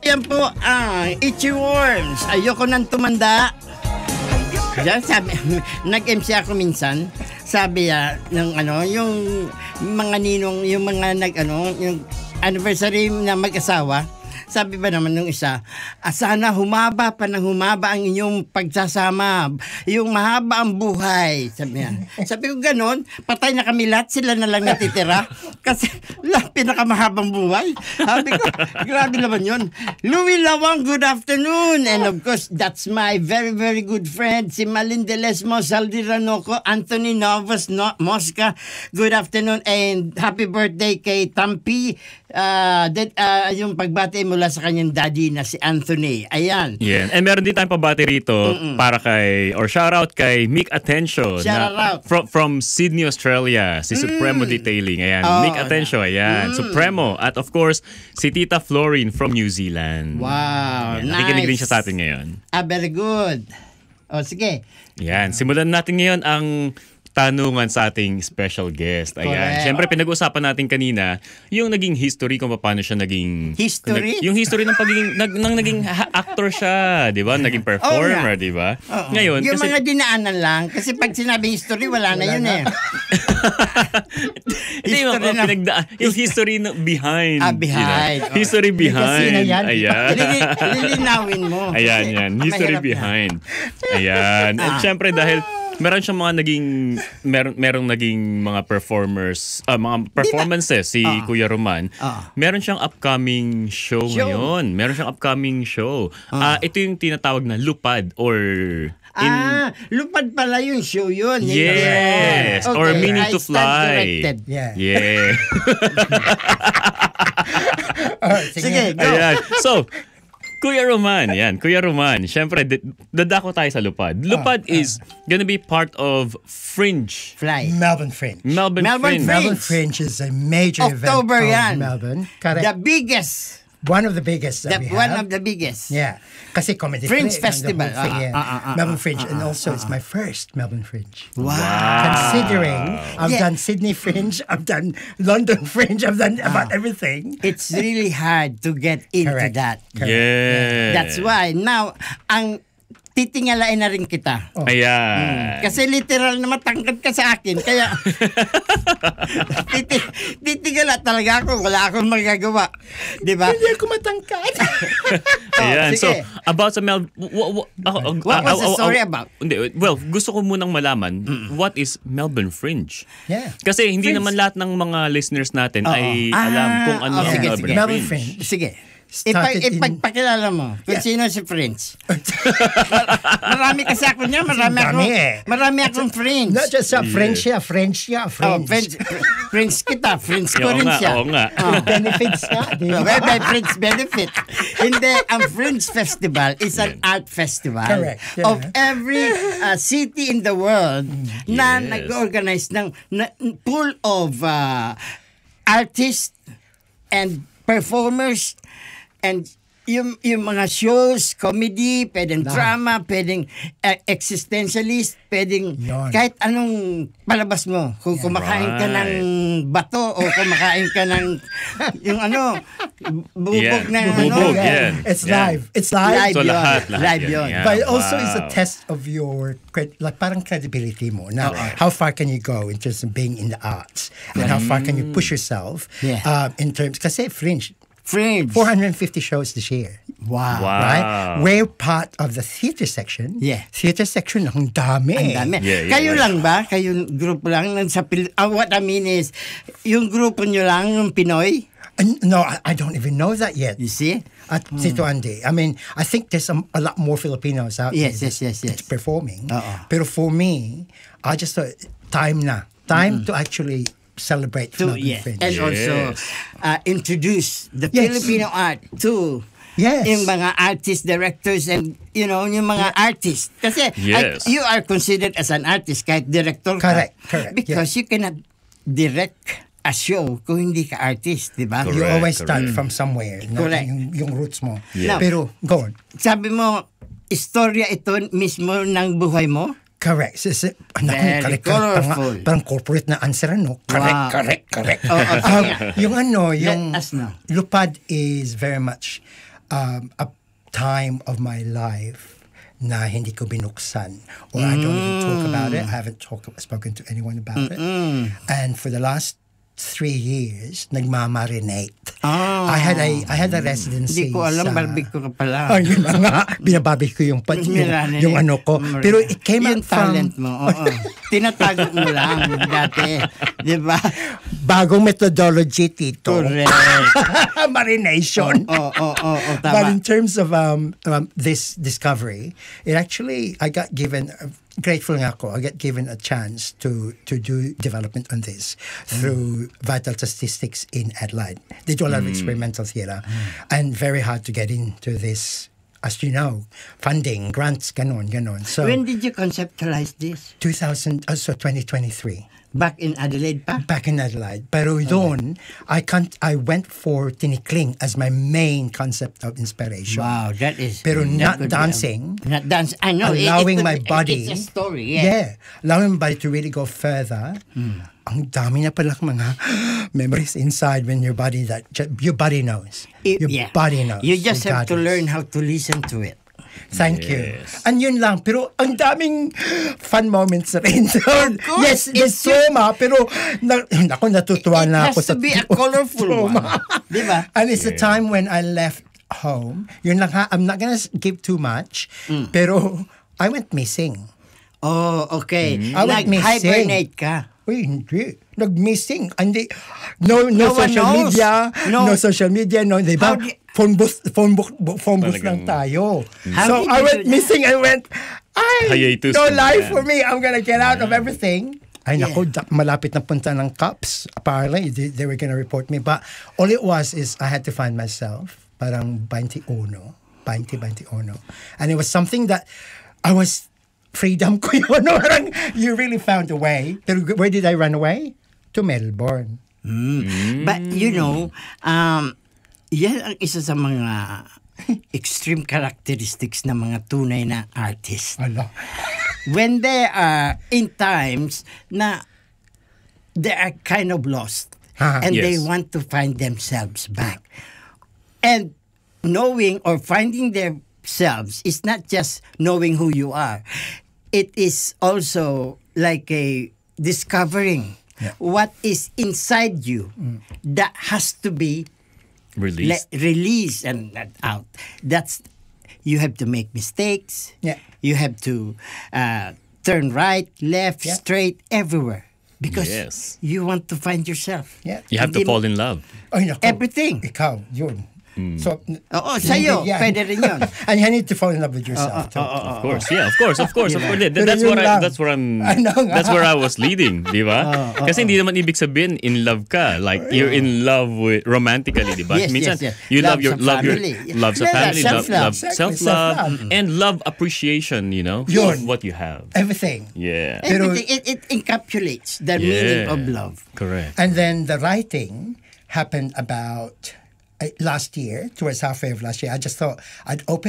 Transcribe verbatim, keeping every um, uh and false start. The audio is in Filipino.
Yan po ang Itchy Worms. Ayoko nang tumanda. Diyan, sabi, nag-M C ako minsan. Sabi ya, ng ano, yung mga ninong, yung mga nag ano, yung anniversary na mag-asawa. Sabi ba naman nung isa, ah, sana humaba pa ng humaba ang inyong pagsasama. Yung mahaba ang buhay. Sabi niya. Sabi ko ganon, patay na kami lahat, sila na lang natitira. Kasi lang, pinakamahabang buhay. Sabi ko, grabe naman yun. Louie Lawang, good afternoon. And of course, that's my very, very good friend, si Malin De Lesmo, Saldi Ranoco, Anthony Novas, no, Mosca. Good afternoon and happy birthday kay Tampi. Uh, that, uh, yung pagbati mula sa kanyang daddy na si Anthony. Ayan. Yeah. And meron din tayong pabati rito Mm-mm. para kay, or shout out kay Mick Attention. Shout na, out. From, from Sydney, Australia. Si mm. Supremo Detailing. Ayan. Oh, Mick Attention. Ayan. Mm. Supremo. At of course, si Tita Florine from New Zealand. Wow. Ayan. Nice. Nakikinig din siya sa atin ngayon. Ah, very good. O, sige. Ayan. Simulan natin ngayon ang tanungan sa ating special guest. Ayan. Correct. Siyempre, pinag-usapan natin kanina yung naging history kung paano siya naging... History? Nag, yung history ng pagiging... Nag, nang naging ha- actor siya, di ba? Naging performer, oh, di ba? Oh, Ngayon, yung kasi... mga dinaanan lang. Kasi pag sinabi history, wala, wala na yun na. eh. Hindi, yung, history na, pinagda- yung history na behind. Ah, behind. You know? History behind. Ayan. Ayan. Lilinawin mo. Ayan, yan. History Mahirap behind. Na. Ayan. At Ah. syempre, dahil meron siyang mga naging meron merong naging mga performers uh, mga performances si uh, Kuya Roman. Uh, meron siyang upcoming show, show ngayon. Meron siyang upcoming show. Uh, uh, ito yung tinatawag na Lupad or in, ah, Lupad pala yung show yun. Yes. Okay. Or Meaning to Fly. Yeah. Yeah. uh, sige, go. Ayan. So, Kuya Roman, yan. Kuya Roman, syempre, dadako tayo sa Lupad. Lupad uh, uh. is gonna be part of Fringe. Fly. Melbourne Fringe. Melbourne, Melbourne Fringe. Fringe. Melbourne Fringe is a major October event yan. of Melbourne. Correct. The biggest. One of the biggest that the, we one have. of the biggest. Yeah. Kasi comedy Fringe play, Festival. And the whole thing, yeah. Uh, uh, uh, Melbourne uh, Fringe. uh, uh, and also, uh, uh, it's my first Melbourne Fringe. Wow. Considering I've yeah. done Sydney Fringe, I've done London Fringe, I've done uh, about everything. It's really hard to get into Correct. that. Correct. Yeah. That's why now, ang titingalain na rin kita. Oh. Ayan. Hmm. Kasi literal na matangkad ka sa akin. Kaya, titi, titigala talaga ako. Wala akong magagawa. Di ba? Hindi ako matangkad. Ayan. Oh, so, about sa Mel... W- w- uh, what was the story about? Hindi, well, gusto ko munang malaman, mm. what is Melbourne Fringe? Yeah. Kasi hindi Fringe. naman lahat ng mga listeners natin Uh-oh. ay ah, alam kung ano oh, ang sige, Melbourne, sige. Melbourne Fringe. Fringe. Sige. Ipag, in... ipagpakilala mo kung Yeah. sino si Fringe. Marami kasi ako niya. Marami akong, eh. marami akong friends. Not just a French siya, French siya, Oh, French. friends, friends kita. Friends ko Oo rin nga, siya. oo nga. Oh. Benefits nga, di ba? Well, by Fringe benefit. Hindi, ang Fringe Festival is an art festival Correct, yeah. of every uh, city in the world na Yes. nag-organize ng na, pool of uh, artists and performers and yung, yung mga shows, comedy, pwedeng Lahat. drama, pwedeng uh, existentialist, pwedeng Yon. kahit anong palabas mo. Kung kumakain ka ng bato o kumakain ka ng yung ano, bubog Yeah. na Bubog, ano. yeah. It's Yeah. live. It's live. Live So, yun. lahat, lahat Live yun. yun. Yeah. But also it's a Wow. test of your cred- like parang credibility mo. Now, how far can you go in terms of being in the arts, and how far can you push yourself Yeah. um, in terms? Kasi Fringe, Fringe. four hundred fifty shows this year. Wow. Wow. Right? We're part of the theater section. Yeah. Theater section, ang dami. Ang dami. Yeah, yeah, Kayo yeah. lang ba? Kayo grupo lang? Nang sa Pil- uh, what I mean is, yung grupo nyo lang, yung Pinoy? Uh, no, I, I don't even know that yet. You see? At Tito Andy. I mean, I think there's a, a lot more Filipinos out Yes, there yes, yes, yes. performing. Oo. Pero for me, I just thought, time na. Time to actually celebrate To, Melbourne yes. Fringe. And Yes. also, uh, introduce the Yes. Filipino art to Yes. yung mga artist directors and, you know, yung mga artists. Kasi Yes. I- you are considered as an artist kahit director ka. Correct, correct, Because you cannot direct a show kung hindi ka artist, di ba? You Correct, always start correct. from somewhere. No? Correct. Yung, yung roots mo. Yeah. Pero, go on. Sabi mo, istorya ito mismo ng buhay mo? Correct. So, so, naku, Very correct, correct. colorful. Parang, parang corporate na answer, no? Correct, Wow. correct, correct. Oh, okay. Um, yung ano, yung Let us know. Lupad is very much um, a time of my life na hindi ko binuksan, or I don't even talk about it. I haven't talk, spoken to anyone about it. And for the last three years, nagmamarinate. Ah. I had a I had a residency. Hindi ko alam, sa, barbecue ka pala. Ay, yun na nga. Binabarbecue yung, yung, Marinate. yung ano ko. Marinate. Pero it came yung out from... talent mo, oo. Tinatago mo lang dati. Di ba? Bagong methodology, Tito. Correct. Marination. Oo, oo, oo, But tama. in terms of um, um, this discovery, it actually, I got given, uh, grateful nga ako, I got given a chance to to do development on this through Vital Statistics in Adelaide. They do a lot of experimental theatre and very hard to get into this, as you know, funding, grants, ganon, ganon. So When did you conceptualize this? two thousand, uh, so twenty twenty-three. Back in Adelaide pa? Back in Adelaide. Pero doon, I can't, I went for tinikling as my main concept of inspiration. Wow, that is... Pero that not could be- dancing. Not dance. I know. it- allowing it could- my body. It's a story, yeah. Yeah. Allowing my body to really go further. Ang dami na pala mga memories inside when your body that your body knows. It- your yeah. body knows. You just have to regardless. learn how to listen to it. Thank you. Yes. And yun lang. Pero ang daming fun moments rin. course, Yes, there's it's trauma. Pero na, ako natutuwa It na has ako sa to be a colorful one. Di ba? And it's the time when I left home. Yun lang ha. I'm not gonna give too much. Mm. Pero I went missing. Oh, okay. I went missing. Nag-hibernate ka. Uy, hindi. Nag-missing. Hindi. No, no, No one social knows. media. No. No. social media. No, di ba? How di- Phone booth, phone book, phone booth lang Talagang- tayo. How So did I you went do that? missing and went, ay, Hiatus no ka life na. for me. I'm gonna get out of everything. Ay, Yeah. naku, da- malapit na punta ng cops. Apparently, they, they were gonna report me. But all it was is I had to find myself. Parang twenty-one. twenty, twenty-one. And it was something that I was, freedom ko yun. Parang, you really found a way. Pero where did I run away? To Melbourne. But you know, um, yan ang isa sa mga extreme characteristics ng mga tunay na artist. Ala. When they are in times na they are kind of lost Ah, and they yes. want to find themselves back. And knowing or finding themselves is not just knowing who you are. It is also like a discovering Yeah. what is inside you that has to be Released. le- released and let out. That's you have to make mistakes. Yeah. You have to uh, turn right, left, Yeah. straight, everywhere because Yes. you want to find yourself. Yeah. You have to Hindi mo- fall in love. Ay, naku. Everything. Ikaw, yun. So, Oo, sa'yo. Pwede rin yun. And you need to fall in love with yourself. too. Of course, yeah, of course, of course, of course. That- Pero That's yun what I, lang. that's where I'm. Ano nga. That's where I was leading, di ba? Kasi hindi naman ibig sabihin in love ka. Like you're in love with romantically, di ba? Yes, Minsan yes, yes. you Love love, your sa love your family. love sa Yeah, family, love, self-love. love Exactly, self-love, self-love. and love appreciation. You know, Yun. of what you have. Everything. Yeah, Pero- Everything, it, it encapsulates the yeah. meaning of love. Correct. And then the writing happened about uh, last year, towards halfway of last year. I just thought I'd open